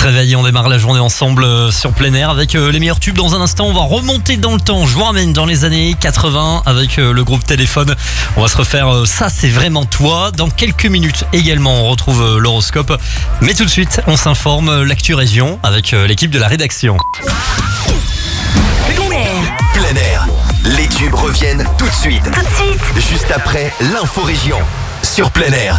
réveil, on démarre la journée ensemble sur plein air avec les meilleurs tubes. Dans un instant, on va remonter dans le temps. Je vous ramène dans les années 80 avec le groupe Téléphone. On va se refaire Ça c'est vraiment toi. Dans quelques minutes également, on retrouve l'horoscope. Mais tout de suite, on s'informe l'actu région avec l'équipe de la rédaction. Plein air. Les tubes reviennent tout de suite. Juste après l'info région sur plein air.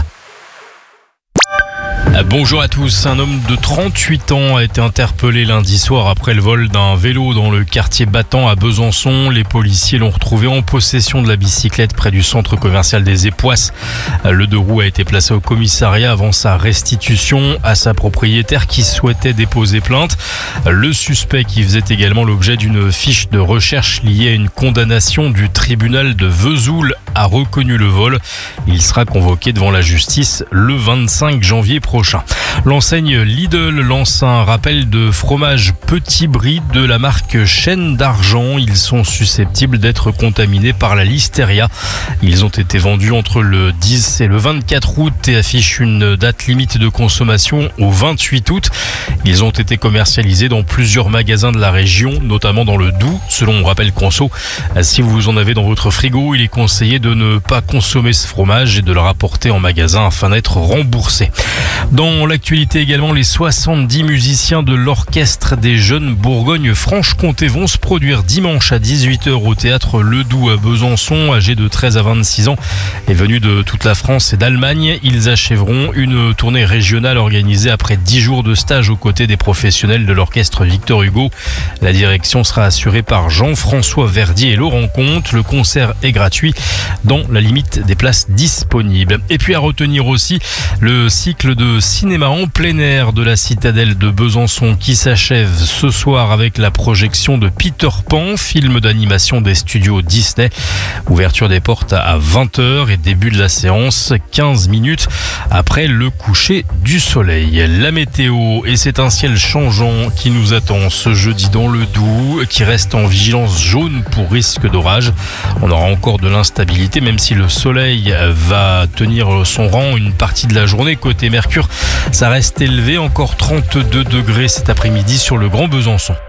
Bonjour à tous, un homme de 38 ans a été interpellé lundi soir après le vol d'un vélo dans le quartier Battant à Besançon. Les policiers l'ont retrouvé en possession de la bicyclette près du centre commercial des Époisses. Le deux roues a été placé au commissariat avant sa restitution à sa propriétaire qui souhaitait déposer plainte. Le suspect, qui faisait également l'objet d'une fiche de recherche liée à une condamnation du tribunal de Vesoul, a reconnu le vol. Il sera convoqué devant la justice le 25 janvier prochain. L'enseigne Lidl lance un rappel de fromage Petit Brie de la marque Chaîne d'Argent. Ils sont susceptibles d'être contaminés par la listeria. Ils ont été vendus entre le 10 et le 24 août et affichent une date limite de consommation au 28 août. Ils ont été commercialisés dans plusieurs magasins de la région, notamment dans le Doubs, selon Rappel Conso. Si vous en avez dans votre frigo, il est conseillé de ne pas consommer ce fromage et de le rapporter en magasin afin d'être remboursé. Dans l'actualité également, les 70 musiciens de l'Orchestre des Jeunes Bourgogne-Franche-Comté vont se produire dimanche à 18h au théâtre Le Doubs à Besançon. Âgés de 13 à 26 ans et venus de toute la France et d'Allemagne, ils achèveront une tournée régionale organisée après 10 jours de stage aux côtés des professionnels de l'Orchestre Victor Hugo. La direction sera assurée par Jean-François Verdier et Laurent Comte. Le concert est gratuit dans la limite des places disponibles. Et puis à retenir aussi le cycle de cinéma en plein air de la citadelle de Besançon qui s'achève ce soir avec la projection de Peter Pan, film d'animation des studios Disney. Ouverture des portes à 20h et début de la séance 15 minutes après le coucher du soleil. La météo, et c'est un ciel changeant qui nous attend ce jeudi dans le Doubs, qui reste en vigilance jaune pour risque d'orage. On aura encore de l'instabilité même si le soleil va tenir son rang une partie de la journée. Côté Mercure, ça reste élevé, encore 32 degrés cet après-midi sur le Grand Besançon.